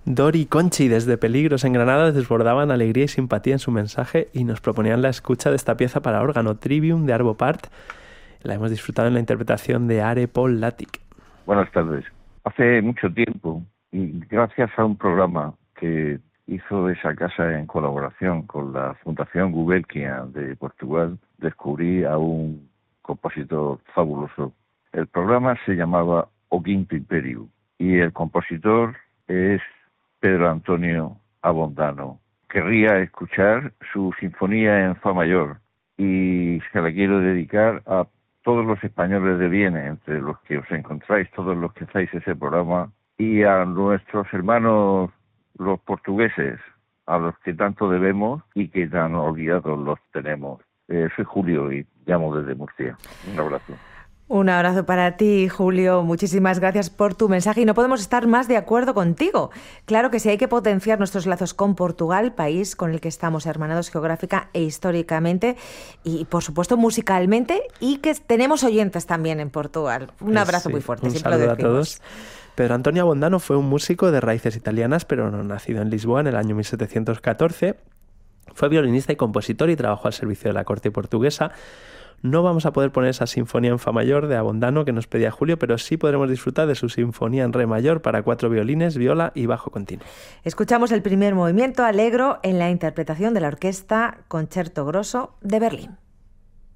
Dori y Conchi desde Peligros en Granada desbordaban alegría y simpatía en su mensaje y nos proponían la escucha de esta pieza para órgano, Trivium de Arvo Pärt. La hemos disfrutado en la interpretación de Are Paul Latic. Buenas tardes. Hace mucho tiempo, y gracias a un programa que hizo esa casa en colaboración con la Fundación Gulbenkian de Portugal, descubrí a un compositor fabuloso. El programa se llamaba O Quinto Imperio y el compositor es Pedro Antonio Abondano. Querría escuchar su sinfonía en fa mayor y se la quiero dedicar a todos los españoles de Viena, entre los que os encontráis, todos los que hacéis ese programa, y a nuestros hermanos los portugueses, a los que tanto debemos y que tan olvidados los tenemos. Soy Julio y llamo desde Murcia. Un abrazo. Un abrazo para ti, Julio. Muchísimas gracias por tu mensaje y no podemos estar más de acuerdo contigo. Claro que sí, hay que potenciar nuestros lazos con Portugal, país con el que estamos hermanados geográfica e históricamente y, por supuesto, musicalmente, y que tenemos oyentes también en Portugal. Un abrazo muy fuerte. Un saludo a todos. Pedro Antonio Abondano fue un músico de raíces italianas, pero nacido en Lisboa en el año 1714. Fue violinista y compositor y trabajó al servicio de la corte portuguesa. No vamos a poder poner esa sinfonía en fa mayor de Abondano que nos pedía Julio, pero sí podremos disfrutar de su sinfonía en re mayor para 4 violines, viola y bajo continuo. Escuchamos el primer movimiento Allegro en la interpretación de la orquesta Concerto Grosso de Berlín.